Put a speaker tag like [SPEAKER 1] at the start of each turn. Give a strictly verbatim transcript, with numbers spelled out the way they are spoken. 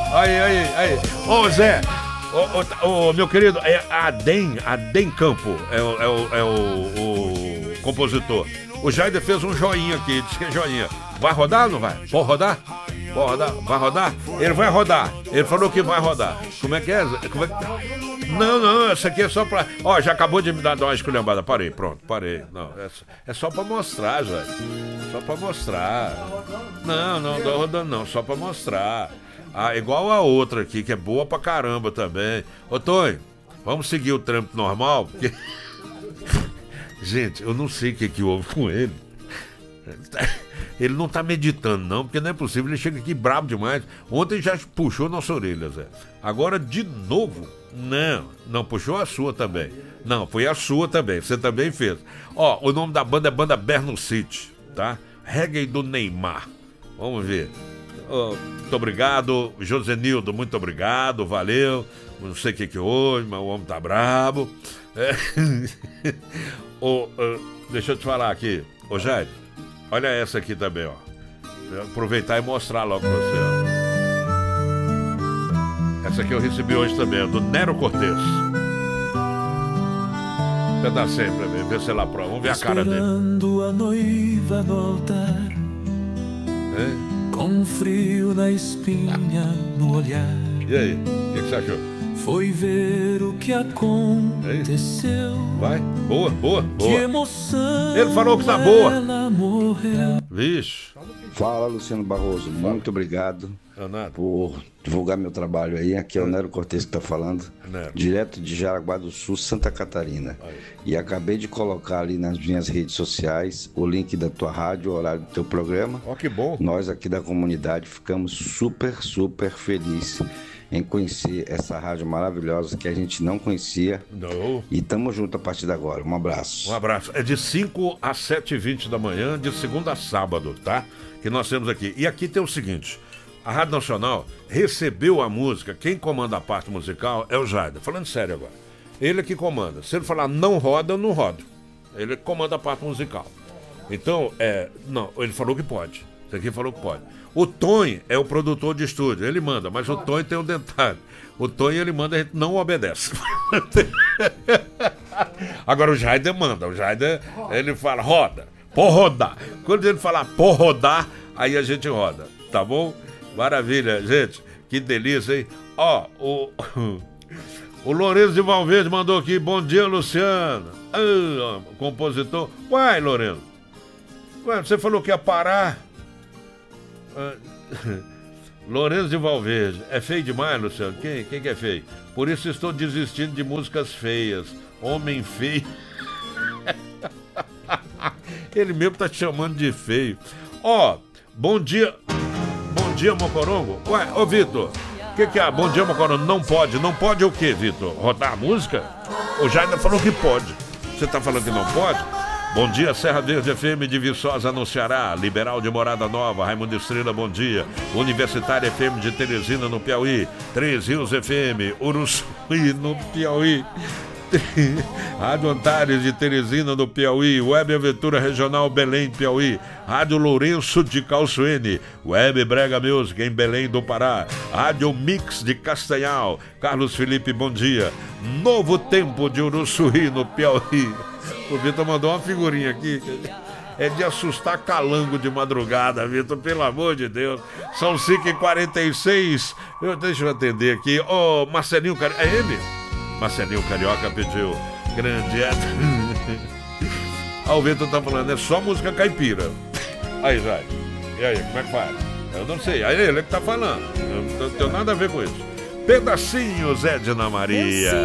[SPEAKER 1] Aí, aí, aí. Ô, Zé, ô, ô, ô, meu querido, é Adem, Adem Campo, é, o, é, o, é o, o compositor. O Jaider fez um joinha aqui, disse que é joinha. Vai rodar ou não vai? Pode rodar? Pode rodar? Vai rodar? Ele vai rodar. Ele falou que vai rodar. Como é que é? Como é que... Não, não, isso aqui é só pra... Ó, já acabou de me dar uma esculhambada. Parei, pronto, parei. Não, é, é só pra mostrar, Jair. Só pra mostrar. Não, não, não rodando não, só pra mostrar. Ah, igual a outra aqui, que é boa pra caramba também. Ô, Tonho, vamos seguir o trâmite normal? Porque... Gente, eu não sei o que, que houve com ele. Ele não tá meditando, não, porque não é possível. Ele chega aqui brabo demais. Ontem já puxou nossa orelha, Zé. Agora, de novo, não. Não, puxou a sua também. Não, foi a sua também. Você também fez. Ó, o nome da banda é Banda Berno City, tá? Reggae do Neymar. Vamos ver. Oh, muito obrigado, Josenildo, muito obrigado, valeu. Não sei o que que hoje, mas o homem tá brabo. É. oh, uh, deixa eu te falar aqui. Ô, Jair, olha essa aqui também, ó. Vou aproveitar e mostrar logo pra você, ó. Essa aqui eu recebi hoje também, é do Nero Cortez. Pedacinho pra ver, ver se ela prova. Vamos ver a cara dele.
[SPEAKER 2] Esperando a noiva voltar,
[SPEAKER 1] é?
[SPEAKER 2] com frio na espinha no olhar.
[SPEAKER 1] E aí, o que, que você achou?
[SPEAKER 2] Foi ver o que aconteceu.
[SPEAKER 1] Vai, boa, boa, boa.
[SPEAKER 2] Que emoção.
[SPEAKER 1] Ele falou que tá boa.
[SPEAKER 2] Ela morreu.
[SPEAKER 1] Vixe.
[SPEAKER 3] Fala, Luciano Barroso. Muito obrigado
[SPEAKER 1] é
[SPEAKER 3] por divulgar meu trabalho aí. Aqui é o Nero Cortez que tá falando.
[SPEAKER 1] Nero.
[SPEAKER 3] Direto de Jaraguá do Sul, Santa Catarina. Aí. E acabei de colocar ali nas minhas redes sociais o link da tua rádio, o horário do teu programa.
[SPEAKER 1] Ó, que bom.
[SPEAKER 3] Nós aqui da comunidade ficamos super, super felizes em conhecer essa rádio maravilhosa que a gente não conhecia.
[SPEAKER 1] Não.
[SPEAKER 3] E tamo junto a partir de agora. Um abraço.
[SPEAKER 1] Um abraço. É de cinco às sete e vinte da manhã, de segunda a sábado, tá? Que nós temos aqui. E aqui tem o seguinte: a Rádio Nacional recebeu a música, quem comanda a parte musical é o Jaider. Falando sério agora. Ele é que comanda. Se ele falar não roda, eu não rodo. Ele é que comanda a parte musical. Então, é... Não, ele falou que pode. Isso aqui falou que pode. O Tonho é o produtor de estúdio, ele manda, mas o Tonho tem um detalhe. O Tonho, ele manda, a gente não obedece. Agora o Jaider manda, o Jaider, ele fala, roda, pode rodar. Quando ele falar, pode rodar, aí a gente roda, tá bom? Maravilha, gente, que delícia, hein? Ó, o, o Lourenço de Valverde mandou aqui, bom dia, Luciano. Ah, compositor. Uai, Lourenço, ué, você falou que ia parar. Lourenço de Valverde, é feio demais, Luciano? Quem, quem que é feio? Por isso estou desistindo de músicas feias. Homem feio. Ele mesmo tá te chamando de feio. Ó, oh, bom dia. Bom dia, Mocorongo. Ué, ô Vitor, o que que é? Bom dia, Mocorongo. Não pode. Não pode o quê, Vitor? Rodar a música? O Jair falou que pode. Você tá falando que não pode? Bom dia, Serra Verde F M de Viçosa no Ceará, Liberal de Morada Nova, Raimundo Estrela, bom dia. Universitária F M de Teresina no Piauí, Três Rios F M, Uruçuí no Piauí, Rádio Antares de Teresina no Piauí, Web Aventura Regional Belém, Piauí, Rádio Lourenço de Calçoene, Web Brega Music em Belém do Pará, Rádio Mix de Castanhal, Carlos Felipe, bom dia. Novo Tempo de Uruçuí no Piauí. O Vitor mandou uma figurinha aqui. É de assustar calango de madrugada, Vitor, pelo amor de Deus. São cinco e quarenta e seis. Eu, deixa eu atender aqui. Ô, oh, Marcelinho Carioca. É ele? Marcelinho Carioca pediu. Grande. Ah, o Vitor tá falando, é só música caipira. Aí, Jair. E aí, como é que faz? Eu não sei. Aí ele que tá falando. Eu não tenho nada a ver com isso. Pedacinhos, Edna Maria.